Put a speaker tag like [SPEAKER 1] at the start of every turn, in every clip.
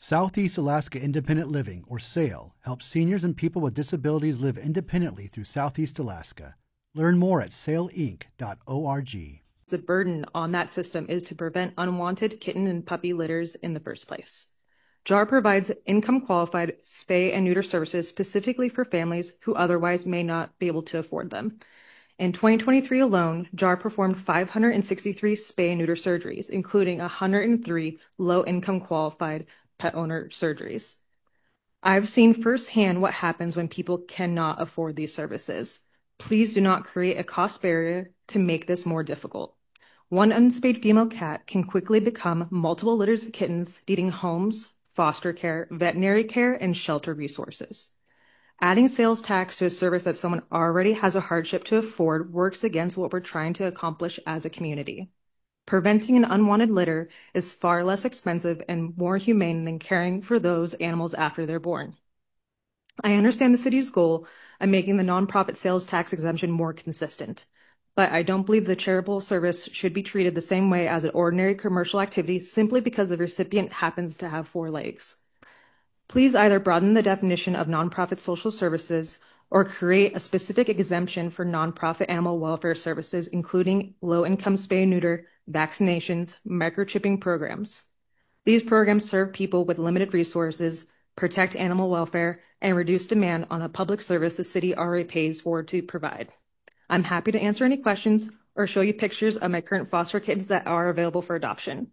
[SPEAKER 1] Southeast Alaska Independent Living, or SAIL, helps seniors and people with disabilities live independently through Southeast Alaska. Learn more at sailinc.org.
[SPEAKER 2] The burden on that system is to prevent unwanted kitten and puppy litters in the first place. JAR provides income-qualified spay and neuter services specifically for families who otherwise may not be able to afford them. In 2023 alone, JAR performed 563 spay and neuter surgeries, including 103 low-income qualified pet owner surgeries. I've seen firsthand what happens when people cannot afford these services. Please do not create a cost barrier to make this more difficult. One unspayed female cat can quickly become multiple litters of kittens needing homes, foster care, veterinary care, and shelter resources. Adding sales tax to a service that someone already has a hardship to afford works against what we're trying to accomplish as a community. Preventing an unwanted litter is far less expensive and more humane than caring for those animals after they're born. I understand the city's goal of making the nonprofit sales tax exemption more consistent, but I don't believe the charitable service should be treated the same way as an ordinary commercial activity simply because the recipient happens to have 4 legs. Please either broaden the definition of nonprofit social services or create a specific exemption for nonprofit animal welfare services, including low-income spay and neuter, vaccinations, microchipping programs. These programs serve people with limited resources, protect animal welfare, and reduce demand on a public service the city already pays for to provide. I'm happy to answer any questions or show you pictures of my current foster kids that are available for adoption.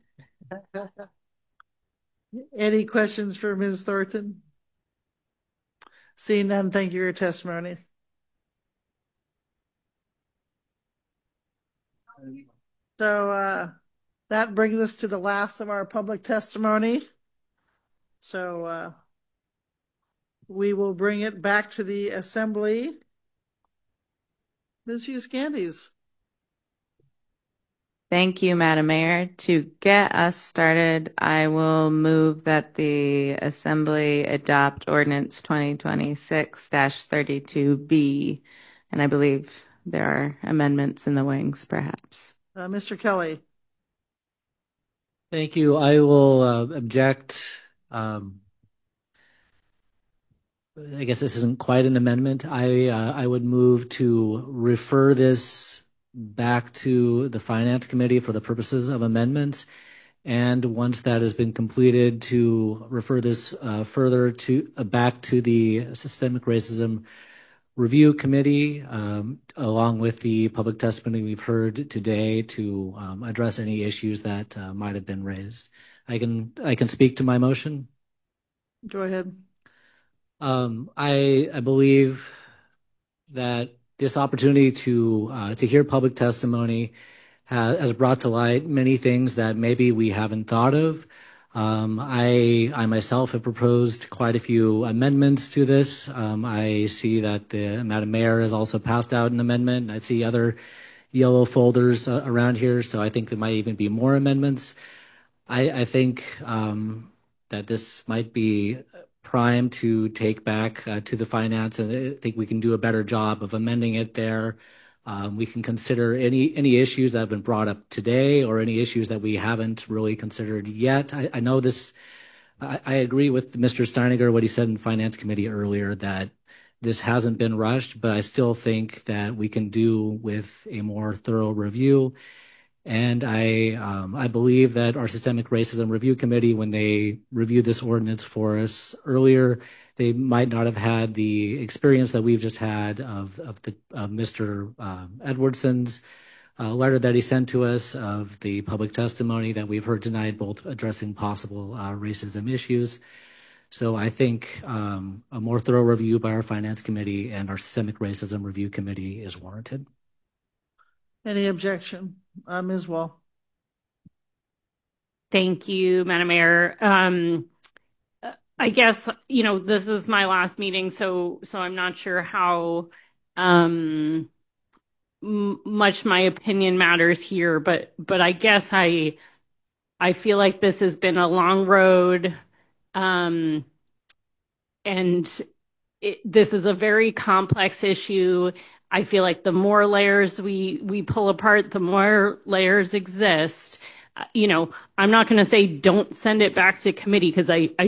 [SPEAKER 3] Any questions for Ms. Thornton? Seeing none, thank you for your testimony. So that brings us to the last of our public testimony. So we will bring it back to the assembly. Ms. Hughes-Gandes.
[SPEAKER 4] Thank you, Madam Mayor. To get us started, I will move that the Assembly adopt Ordinance 2026-32B. And I believe there are amendments in the wings, perhaps.
[SPEAKER 3] Mr. Kelly.
[SPEAKER 5] Thank you. I will object. I guess this isn't quite an amendment. I would move to refer this back to the Finance Committee for the purposes of amendments, and once that has been completed, to refer this further to back to the Systemic Racism Review Committee, along with the public testimony we've heard today, to address any issues that might have been raised. I can speak to my motion.
[SPEAKER 3] Go ahead.
[SPEAKER 5] I believe that this opportunity to hear public testimony has brought to light many things that maybe we haven't thought of. I myself have proposed quite a few amendments to this. I see that the Madam Mayor has also passed out an amendment. I see other yellow folders around here, so I think there might even be more amendments. I think that this might be prime to take back to the finance, and I think we can do a better job of amending it there. We can consider any issues that have been brought up today or any issues that we haven't really considered yet. I know this, I agree with Mr. Steiniger, what he said in Finance Committee earlier, that this hasn't been rushed, but I still think that we can do with a more thorough review. And I believe that our Systemic Racism Review Committee, when they reviewed this ordinance for us earlier, they might not have had the experience that we've just had of Mr. Edwardson's letter that he sent to us, of the public testimony that we've heard tonight, both addressing possible racism issues. So I think a more thorough review by our Finance Committee and our Systemic Racism Review Committee is warranted.
[SPEAKER 3] Any objection? Ms. Wall.
[SPEAKER 6] Thank you, Madam Mayor. I guess, this is my last meeting, so I'm not sure how much my opinion matters here, but I guess I feel like this has been a long road, and this is a very complex issue. I feel like the more layers we pull apart, the more layers exist. I'm not going to say don't send it back to committee, because I